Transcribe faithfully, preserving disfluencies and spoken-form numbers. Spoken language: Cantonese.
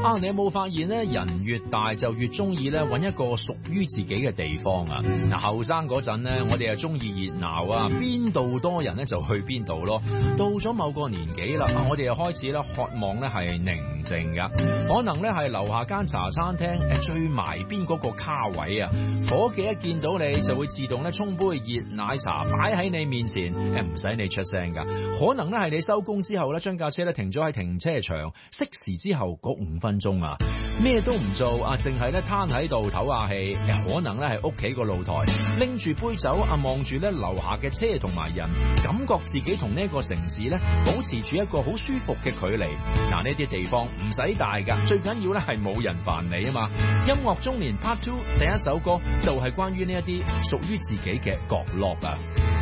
啊，你有冇發現咧？人越大就越中意咧揾一個屬於自己嘅地方啊！嗱，後生嗰陣咧，我哋又中意熱鬧啊，邊度多人咧就去邊度咯。到咗某個年紀啦，我哋又開始咧渴望咧係寧靜噶，可能咧係樓下間茶餐廳誒最埋邊嗰個卡位啊，伙計一見到你就會自動咧沖杯熱奶茶擺喺你面前，誒唔使你出聲噶。可能咧係你收工之後咧將架車咧停咗喺停車場，熄匙之後嗰五分鐘啊，咩都唔做啊，淨係咧攤喺度唞下氣。可能咧係屋企個露台拎住杯酒啊，望住咧樓下嘅車同埋人，感覺自己同呢個城市咧保持住一個好舒服嘅距離。嗱，呢啲地方唔使大噶，最緊要咧係冇人煩你啊嘛。音樂中年 Part Two 第一首歌就係關於呢一啲屬於自己嘅角落啊。